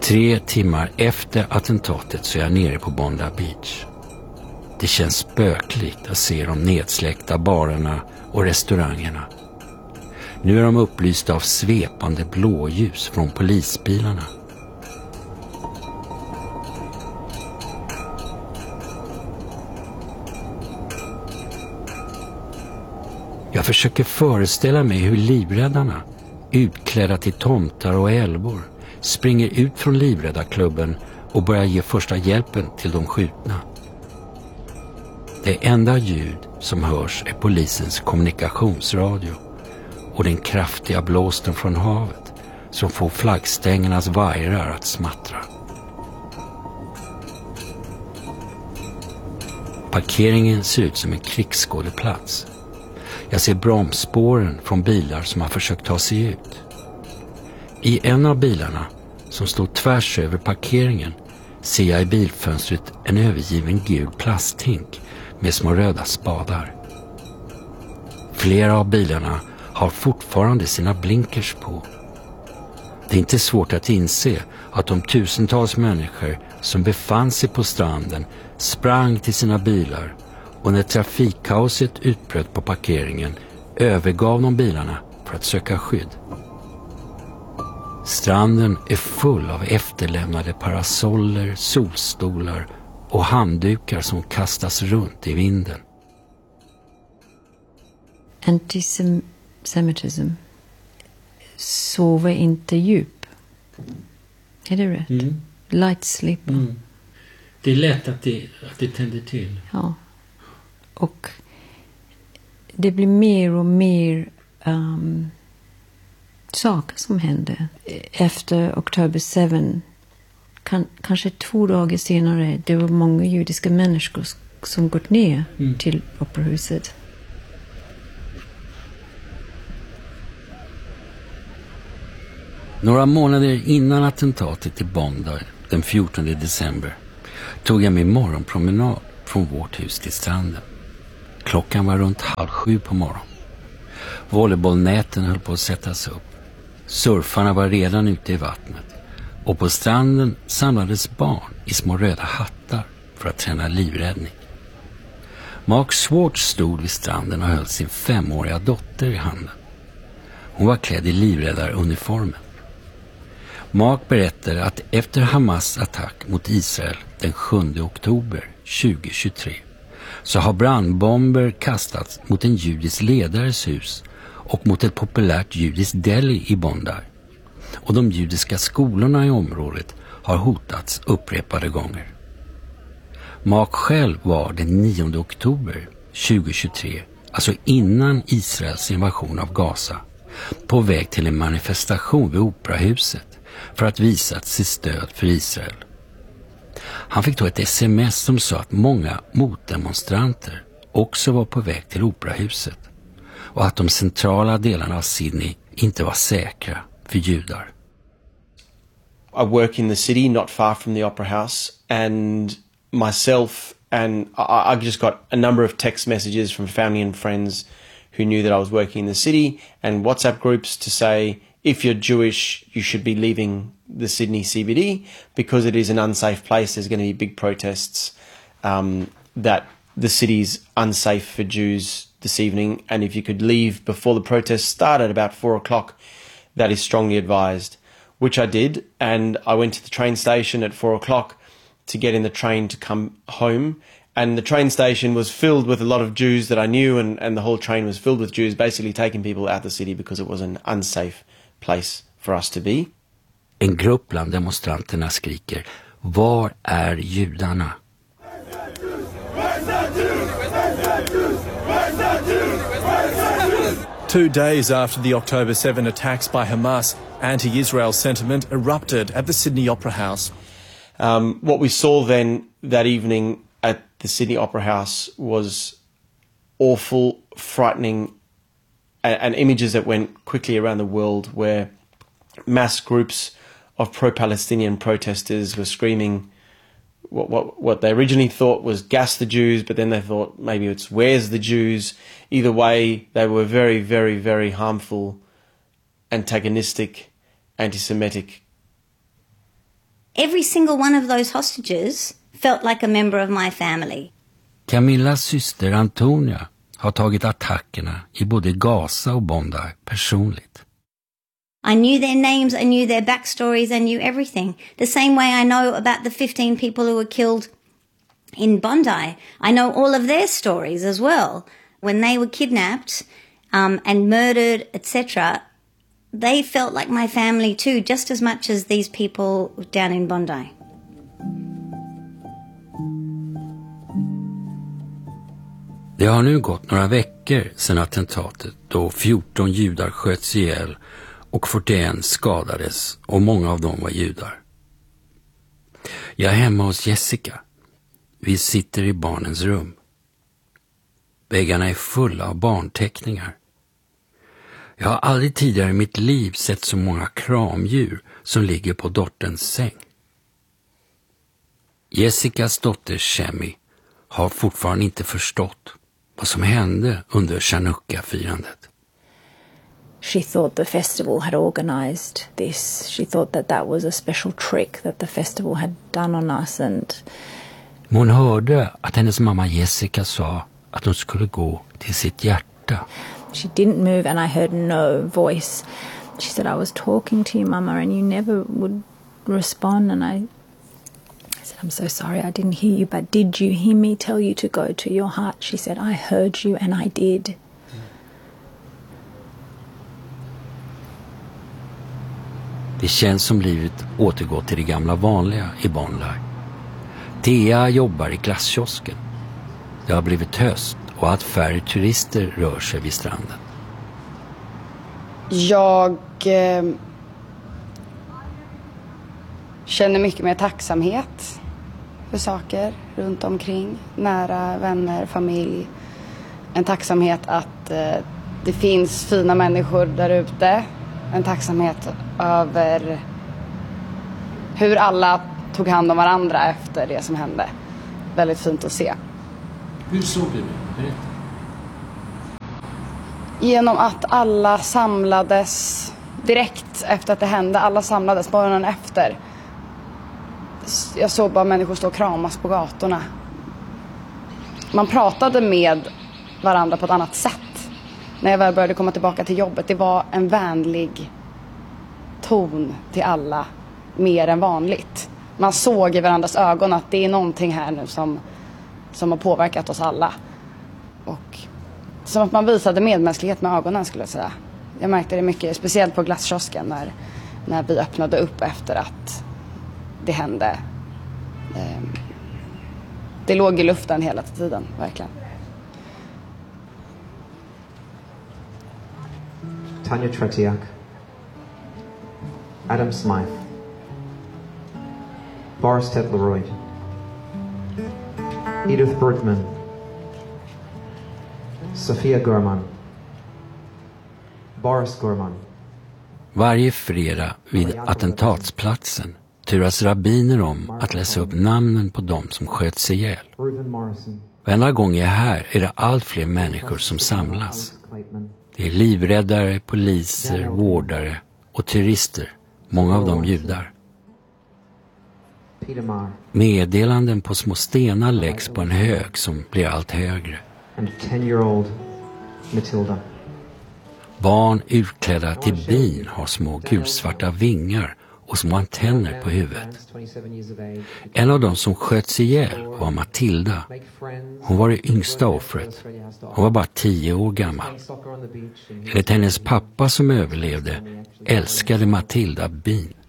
3 timmar efter attentatet så är jag nere på Bondi Beach. Det känns spökligt att se de nedsläckta barerna och restaurangerna. Nu är de upplysta av svepande blåljus från polisbilarna. Jag försöker föreställa mig hur livräddarna, utklädda till tomtar och älvor, springer ut från livräddarklubben och börjar ge första hjälpen till de skjutna. Det enda ljud som hörs är polisens kommunikationsradio och den kraftiga blåsten från havet som får flaggstängernas vajrar att smattra. Parkeringen ser ut som en krigsskådeplats. Jag ser bromsspåren från bilar som har försökt ta sig ut. I en av bilarna, som står tvärs över parkeringen, ser jag i bilfönstret en övergiven gul plasthink med små röda spadar. Flera av bilarna har fortfarande sina blinkers på. Det är inte svårt att inse att de tusentals människor som befann sig på stranden sprang till sina bilar och när trafikkaoset utbröt på parkeringen övergav de bilarna för att söka skydd. Stranden är full av efterlämnade parasoller, solstolar och handdukar som kastas runt i vinden. Antisemitism sover inte djup. Är det rätt? Mm. Light sleep. Mm. Det är lätt att det tänder till. Ja. Och det blir mer och mer saker som händer. Efter October 7, kanske 2 dagar senare, det var många judiska människor som gått ner till operahuset. Några månader innan attentatet i Bondi den 14 december tog jag min morgonpromenad från vårt hus till stranden. Klockan var runt 6:30 på morgonen. Volleybollnäten höll på att sättas upp. Surfarna var redan ute i vattnet. Och på stranden samlades barn i små röda hattar för att träna livräddning. Mark Swartz stod vid stranden och höll sin 5-åriga dotter i handen. Hon var klädd i livräddaruniformen. Mark berättade att efter Hamas attack mot Israel den 7 oktober 2023 så har brandbomber kastats mot en judisk ledares hus och mot ett populärt judiskt deli i Bondi. Och de judiska skolorna i området har hotats upprepade gånger. Mark själv var den 9 oktober 2023, alltså innan Israels invasion av Gaza, på väg till en manifestation vid Operahuset för att visa sitt stöd för Israel. Han fick då ett sms som sa att många motdemonstranter också var på väg till Operahuset och att de centrala delarna av Sydney inte var säkra för judar. I work in the city not far from the Opera House, and myself and I just got a number of text messages from family and friends who knew that I was working in the city, and WhatsApp groups to say, if you're Jewish, you should be leaving the Sydney CBD because it is an unsafe place. There's going to be big protests that the city's unsafe for Jews this evening, and if you could leave before the protests start at about 4 o'clock, that is strongly advised, which I did, and I went to the train station at 4 o'clock to get in the train to come home, and the train station was filled with a lot of Jews that I knew, and the whole train was filled with Jews, basically taking people out of the city because it was an unsafe place for us to be. En grupp bland demonstranterna skriker: var är judarna? 2 days after the October 7 attacks by Hamas, anti-Israel sentiment erupted at the Sydney Opera House. What we saw then that evening at the Sydney Opera House was awful, frightening, and images that went quickly around the world where mass groups of pro-Palestinian protesters were screaming what they originally thought was gas the Jews, but then they thought maybe it's where's the Jews. Either way, they were very, very, very harmful, antagonistic, anti-Semitic Every single one of those hostages felt like a member of my family. Camillas syster Antonia har tagit attackerna i både Gaza och Bondi personligt. I knew their names, I knew their backstories, I knew everything. The same way I know about the 15 people who were killed in Bondi. I know all of their stories as well. When they were kidnapped and murdered, etc., they felt like my family too, just as much as these people down in Bondi. Det har nu gått några veckor sedan attentatet då 14 judar sköts ihjäl och 41 skadades och många av dem var judar. Jag är hemma hos Jessica. Vi sitter i barnens rum. Väggarna är fulla av barnteckningar. Jag har aldrig tidigare i mitt liv sett så många kramdjur som ligger på dotterns säng. Jessicas dotter Shemi har fortfarande inte förstått vad som hände under Chanukka-firandet. She thought the festival had organized this. She thought that was a special trick that the festival had done on us. Hon hörde att hennes mamma Jessica sa att hon skulle gå till sitt hjärta. She didn't move and I heard no voice. She said, I was talking to you, Mama, and you never would respond. And I said, I'm so sorry, I didn't hear you, but did you hear me tell you to go to your heart? She said, I heard you and I did. Det känns som livet återgår till det gamla vanliga i Bondi. Thea jobbar i glasskiosken. Det har blivit höst och allt färre turister rör sig vid stranden. Jag känner mycket mer tacksamhet för saker runt omkring. Nära, vänner, familj. En tacksamhet att det finns fina människor där ute. En tacksamhet över hur alla tog hand om varandra efter det som hände. Väldigt fint att se. Hur såg du det? Berätta. Genom att alla samlades direkt efter att det hände. Alla samlades morgonen efter. Jag såg bara människor stå och kramas på gatorna. Man pratade med varandra på ett annat sätt. När jag väl började komma tillbaka till jobbet. Det var en vänlig ton till alla. Mer än vanligt. Man såg i varandras ögon att det är någonting här nu som har påverkat oss alla. Och som att man visade medmänsklighet med ögonen, skulle jag säga. Jag märkte det mycket, speciellt på glasskiosken när vi öppnade upp efter att det hände. Det låg i luften hela tiden, verkligen. Tanya Tretiak, Adam Smythe, Boris Tetleroyd, Edith Bergman, Sofia Gorman, Boris Gorman. Varje fredag vid attentatsplatsen turas rabbiner om att läsa upp namnen på dem som sköts ihjäl. Varenda gång jag är här är det allt fler människor som samlas. Det är livräddare, poliser, vårdare och turister, många av dem judar. Meddelanden på små stenar läggs på en hög som blir allt högre. Barn utklädda till bin har små gulsvarta vingar och små antenner på huvudet. En av dem som sköts ihjäl var Matilda. Hon var det yngsta offret. Hon var bara 10 år gammal. Enligt hennes pappa som överlevde älskade Matilda bin.